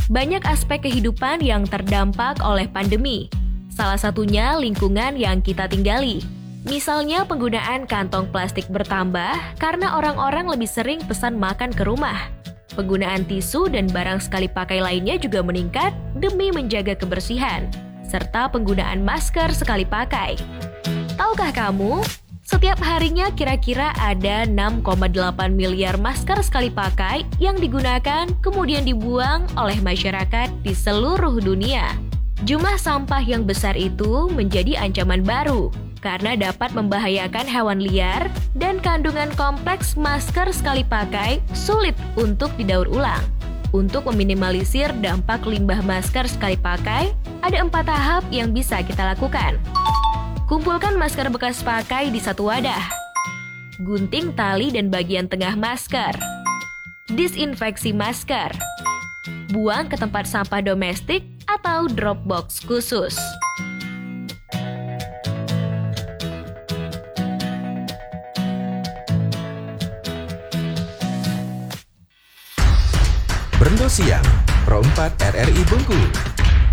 Banyak aspek kehidupan yang terdampak oleh pandemi. Salah satunya lingkungan yang kita tinggali. Misalnya penggunaan kantong plastik bertambah karena orang-orang lebih sering pesan makan ke rumah. Penggunaan tisu dan barang sekali pakai lainnya juga meningkat demi menjaga kebersihan, serta penggunaan masker sekali pakai. Tahukah kamu, setiap harinya kira-kira ada 6,8 miliar masker sekali pakai yang digunakan kemudian dibuang oleh masyarakat di seluruh dunia. Jumlah sampah yang besar itu menjadi ancaman baru karena dapat membahayakan hewan liar dan kandungan kompleks masker sekali pakai sulit untuk didaur ulang. Untuk meminimalisir dampak limbah masker sekali pakai, ada 4 tahap yang bisa kita lakukan. Kumpulkan masker bekas pakai di satu wadah. Gunting tali dan bagian tengah masker. Disinfeksi masker. Buang ke tempat sampah domestik atau drop box khusus. Brendo Siang, Pro 4 RRI Bengkulu.